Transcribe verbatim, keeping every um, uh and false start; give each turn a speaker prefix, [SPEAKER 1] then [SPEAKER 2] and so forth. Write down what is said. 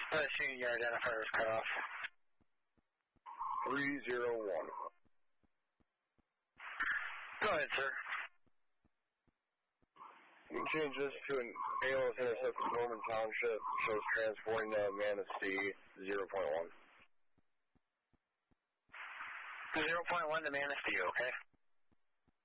[SPEAKER 1] Let's see, your identifier is cut off.
[SPEAKER 2] three zero one.
[SPEAKER 1] Go ahead, sir.
[SPEAKER 2] You can change this to an A L S intercept from Norman Township. Shows transporting to Manistee zero point one.
[SPEAKER 1] zero point one to Manistee, okay?